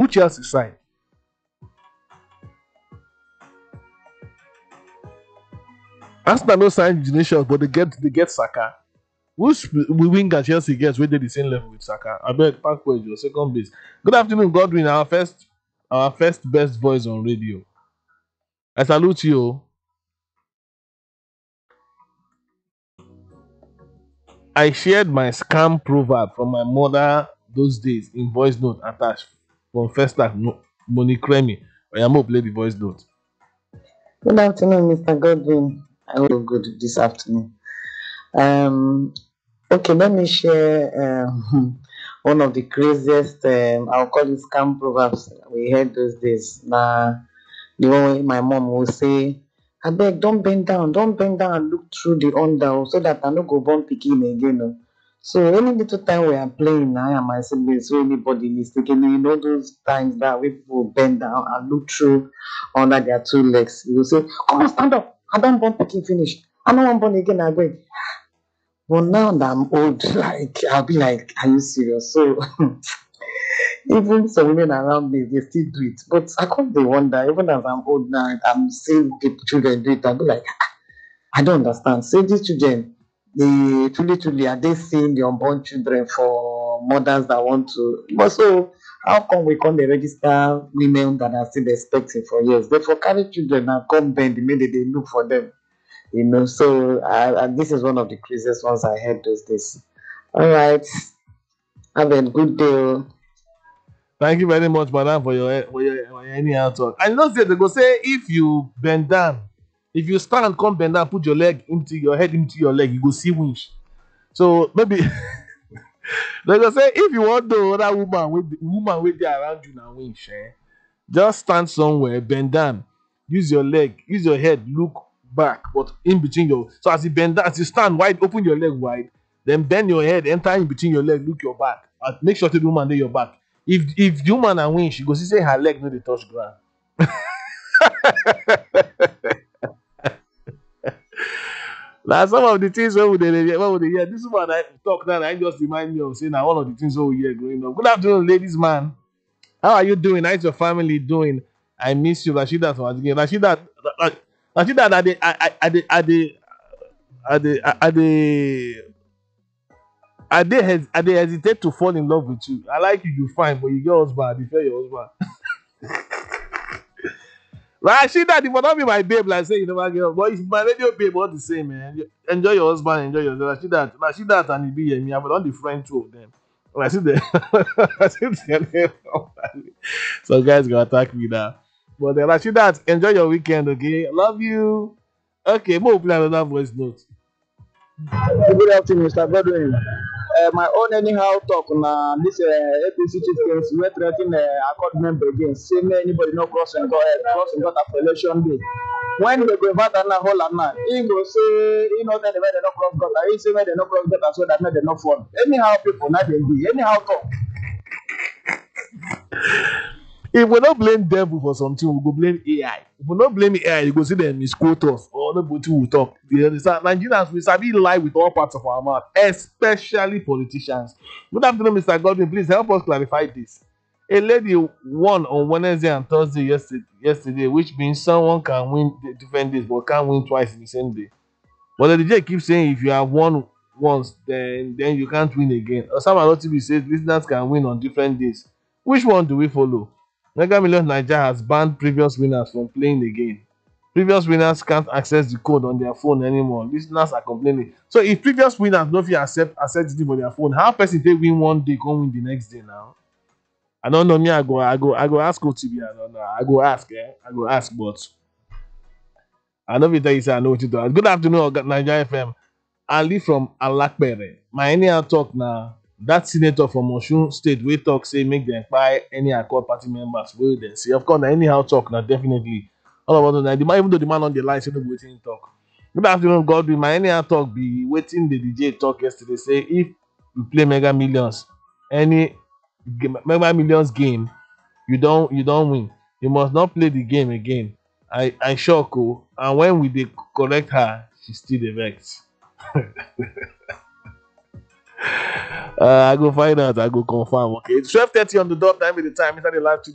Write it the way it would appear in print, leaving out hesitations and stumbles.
Put Chelsea aside. Arsenal no sign Vinicius, but they get Saka. Which winger Chelsea gets where they the same level with Saka? I bet Parkway your second base. Good afternoon, Godwin. Our first best voice on radio. I salute you. I shared my scam proverb from my mother those days in voice note attached from first time Monique Remy. I am play the voice note. Good afternoon, Mr. Godwin. I will good this afternoon. Okay, let me share one of the craziest, I'll call it scam proverbs we heard those days. Now, the one where my mom will say, I beg, don't bend down and look through the under so that I no go born picking again. Oh." So any little time we are playing now and my siblings, so anybody mistakenly, those times that we people bend down and look through under their two legs. You will say, come on, stand up. I don't born picking finish. I don't want born again, I beg. But now that I'm old, like I'll be like, are you serious? So even some women around me, they still do it. But I can't they wonder, even as I'm old now, I'm seeing the children do it. I'll be like, I don't understand. Say these children, they truly are they seeing the unborn children for mothers that want to? But so how come we can't register women that are still expecting for years? They for carry children and come bend the minute they look for them. So this is one of the craziest ones I heard those days. All right, have a good day. Oh. Thank you very much, madam, for your anyhow talk. I know say they go say if you bend down, if you stand, come bend down, put your head into your leg, you go see winch. So maybe they go say if you want the other woman with there around you now winch, just stand somewhere, bend down, use your leg, use your head, look back, but in between your so as you bend down, as you stand wide, open your leg wide, then bend your head, enter in between your leg, look your back, and make sure the woman dey your back. If the woman and win, she go see say her leg no dey touch ground. Now some of the things wey we dey hear, this woman I talk now, I just remind me of saying na one of the things wey we hear growing up. Good afternoon, ladies man. How are you doing? How's your family doing? I miss you, Rashida from again. Rashida, I dey hesitate to fall in love with you. I like you, you fine, but you get husband, I prefer your husband. Rashida, if not be my babe, like say you never get up. But it's my radio babe, all the same, man. Enjoy your husband, enjoy yourself. Rashida and Ibi, I've done the friend two of them. When I see them, I see them. So guys gonna attack me now. But Rashida, enjoy your weekend, okay? Love you. Okay, we'll play another voice note. Good afternoon, Mr. Godwin. My own anyhow talk na this APC chieftains wey threaten accord member again. Say make anybody no crossing gutter for election day. When they go invite Anna Holland, he go say he no tell them make they no cross gutter. He say make they no cross gutter so that make they no fall. Anyhow people na dem be. Anyhow talk. If we don't blame devil for something, we go blame AI. If we don't blame AI, you go see them misquote us or nobody will talk. You understand? Nigerians, we sabi lie with all parts of our mouth, especially politicians. Good afternoon, Mr. Godwin. Please help us clarify this. A lady won on Wednesday and Thursday yesterday, which means someone can win the different days but can't win twice in the same day. But the DJ keeps saying if you have won once, then you can't win again. Osama TV says listeners can win on different days. Which one do we follow? Mega Millions Nigeria has banned previous winners from playing again. Previous winners can't access the code on their phone anymore. Listeners are complaining. So if previous winners don't feel access it on their phone, how person they win one day, can win the next day now? I don't know me. I go ask OTB. I don't know. I go ask, but I know if you say I know what you do. Good afternoon, Nigeria FM. Ali from Alakpere. My anyhow talk now. That senator from Osun State wey talk say make dem kpai any Accord party members wey dem say. Of course, na anyhow talk na definitely. All of us know that even though the man on the line say no be wetin he talk. Good afternoon, Godwin. My anyhow talk be wetin the DJ talk yesterday. Say if you play Mega Millions, any Mega Millions game, you don't win. You must not play the game again. I shock o. And when we dey correct her, she still dey vex. I go find out. I go confirm. Okay, it's 12:30 on the dot. Time with the time inside the live studio.